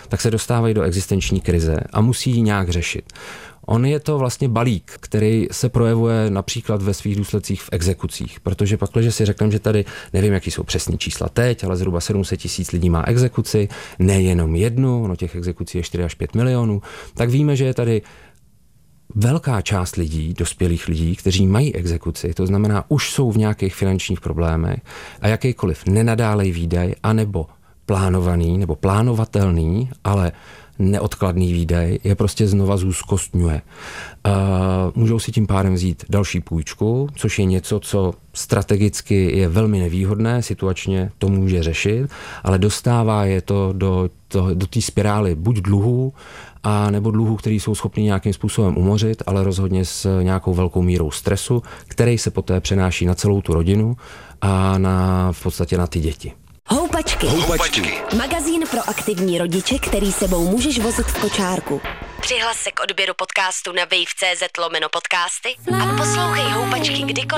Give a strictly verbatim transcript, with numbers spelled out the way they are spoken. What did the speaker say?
tak se dostávají do existenční krize a musí ji nějak řešit. On je to vlastně balík, který se projevuje například ve svých důsledcích v exekucích, protože pak, když si řekneme, že tady, nevím, jaký jsou přesní čísla teď, ale zhruba sedm set tisíc lidí má exekuci, nejenom jednu, no těch exekucí je čtyři až pět milionů, tak víme, že je tady velká část lidí, dospělých lidí, kteří mají exekuci, to znamená, už jsou v nějakých finančních problémech a jakýkoliv nenadálej výdaj, anebo plánovaný, nebo plánovatelný, ale neodkladný výdej je prostě znova zúzkostňuje. Uh, můžou si tím pádem vzít další půjčku, což je něco, co strategicky je velmi nevýhodné, situačně to může řešit, ale dostává je to do, to, do té spirály buď dluhů, a nebo dluhů, který jsou schopni nějakým způsobem umořit, ale rozhodně s nějakou velkou mírou stresu, který se poté přenáší na celou tu rodinu a na, v podstatě na ty děti. Houpačky. Houpačky. Magazín pro aktivní rodiče, který sebou můžeš vozit v kočárku. Přihlas se k odběru podcastu na wave tečka cz lomeno podcasty a poslouchej Houpačky kdykoliv